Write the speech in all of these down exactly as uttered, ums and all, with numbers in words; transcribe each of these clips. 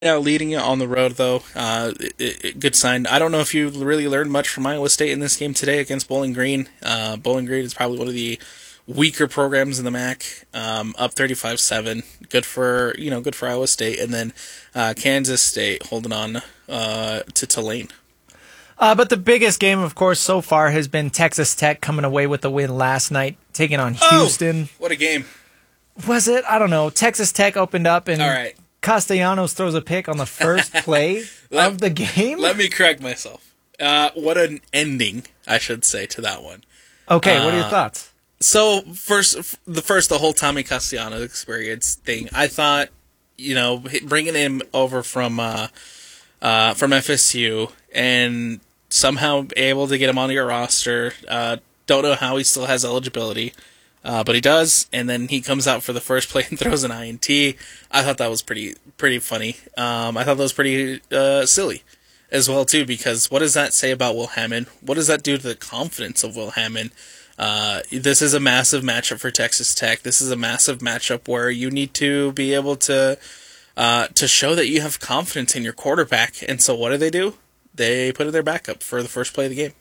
Yeah, leading it on the road though, uh, it, it, good sign. I don't know if you really learned much from Iowa State in this game today against Bowling Green. Uh, Bowling Green is probably one of the weaker programs in the M A C. Um, up thirty-five seven. Good for you know, good for Iowa State, and then uh, Kansas State holding on uh, to Tulane. Uh, but the biggest game, of course, so far has been Texas Tech coming away with the win last night, taking on Houston. Oh, what a game! Was it? I don't know. Texas Tech opened up and All right. Castellanos throws a pick on the first play let, of the game. Let me correct myself. Uh, what an ending, I should say, to that one. Okay, uh, what are your thoughts? So first, the first, the whole Tommy Castellanos experience thing. I thought, you know, bringing him over from uh, uh, from F S U and somehow able to get him onto your roster. Uh, don't know how he still has eligibility. Uh, but he does, and then he comes out for the first play and throws an I N T. I thought that was pretty pretty funny. Um, I thought that was pretty uh, silly as well, too, because what does that say about Will Hammond? What does that do to the confidence of Will Hammond? Uh, this is a massive matchup for Texas Tech. This is a massive matchup where you need to be able to uh, to show that you have confidence in your quarterback. And so what do they do? They put in their backup for the first play of the game.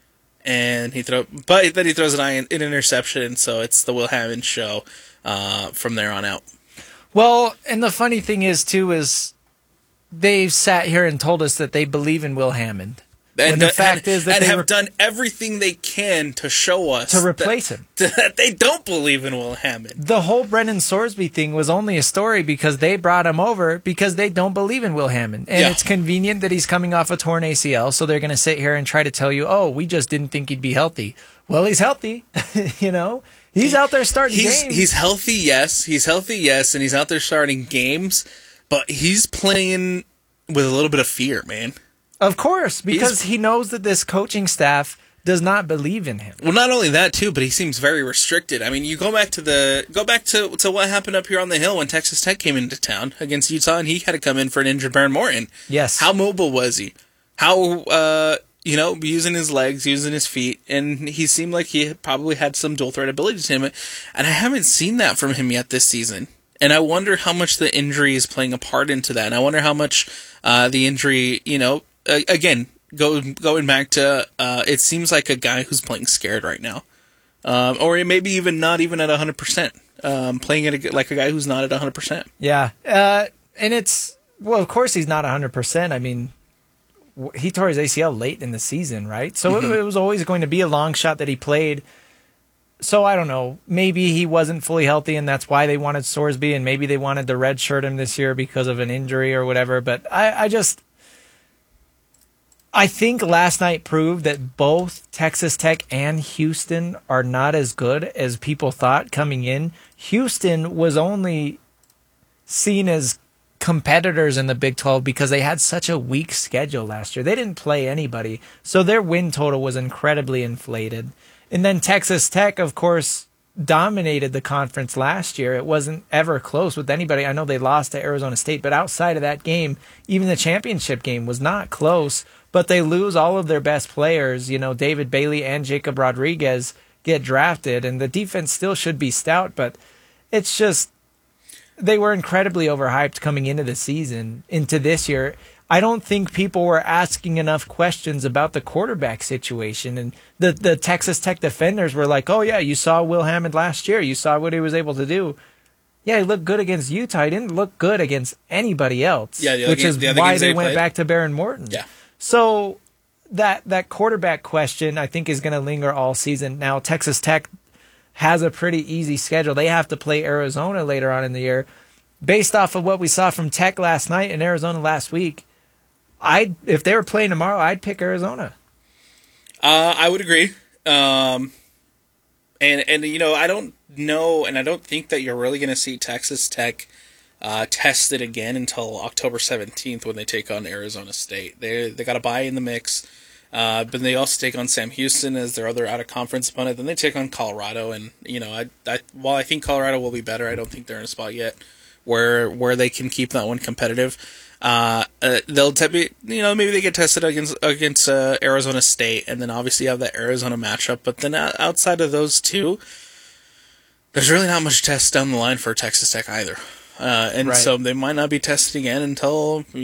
And he throw, but then he throws an, an interception, so it's the Will Hammond show uh, from there on out. Well, and the funny thing is too is they've sat here and told us that they believe in Will Hammond, and when the and, fact is that and they have re- done everything they can to show us to replace that, him. That they don't believe in Will Hammond. The whole Brendan Sorsby thing was only a story because they brought him over because they don't believe in Will Hammond. And Yeah. it's convenient that he's coming off a torn A C L, so they're going to sit here and try to tell you, oh, we just didn't think he'd be healthy. Well, he's healthy. You know? He's out there starting He's games. he's healthy, yes. He's healthy, yes, and he's out there starting games, but he's playing with a little bit of fear, man. Of course, because He's- he knows that this coaching staff does not believe in him. Well, not only that too, but he seems very restricted. I mean, you go back to the go back to to what happened up here on the hill when Texas Tech came into town against Utah, and he had to come in for an injured Baron Morton. Yes. How mobile was he? How uh you know using his legs, using his feet, and he seemed like he probably had some dual threat ability to him. And I haven't seen that from him yet this season. And I wonder how much the injury is playing a part into that. And I wonder how much uh, the injury, you know, uh, again. Go, going back to, uh, it seems like a guy who's playing scared right now. Um, or maybe even not even at one hundred percent. Um, playing it like a guy who's not at one hundred percent. Yeah. Uh, and it's, well, of course he's not one hundred percent. I mean, w- he tore his A C L late in the season, right? So Mm-hmm. it, it was always going to be a long shot that he played. So I don't know. Maybe he wasn't fully healthy and that's why they wanted Sorsby, and maybe they wanted to redshirt him this year because of an injury or whatever. But I, I just... I think last night proved that both Texas Tech and Houston are not as good as people thought coming in. Houston was only seen as competitors in the Big twelve because they had such a weak schedule last year. They didn't play anybody, so their win total was incredibly inflated. And then Texas Tech, of course, dominated the conference last year. It wasn't ever close with anybody. I know they lost to Arizona State, but outside of that game, even the championship game was not close. But they lose all of their best players. You know, David Bailey and Jacob Rodriguez get drafted, and the defense still should be stout, but it's just they were incredibly overhyped coming into the season, into this year. I don't think people were asking enough questions about the quarterback situation, and the, the Texas Tech defenders were like, oh, yeah, you saw Will Hammond last year. You saw what he was able to do. Yeah, he looked good against Utah. He didn't look good against anybody else, Yeah, the other which game- is the other why games they they went played. back to Baron Morton. Yeah. So that that quarterback question, I think, is going to linger all season. Now, Texas Tech has a pretty easy schedule. They have to play Arizona later on in the year. Based off of what we saw from Tech last night and Arizona last week, I'd if they were playing tomorrow, I'd pick Arizona. Uh, I would agree. Um, and, and, you know, I don't know, and I don't think that you're really going to see Texas Tech uh, tested again until October seventeenth when they take on Arizona State. They they got a bye in the mix, uh, but they also take on Sam Houston as their other out-of-conference opponent. Then they take on Colorado, and, you know, I, I while I think Colorado will be better, I don't think they're in a spot yet where where they can keep that one competitive. Uh, uh, they'll te- you know maybe they get tested against against uh, Arizona State, and then obviously have that Arizona matchup. But then outside of those two, there's really not much test down the line for Texas Tech either. uh, and Right. so they might not be tested again until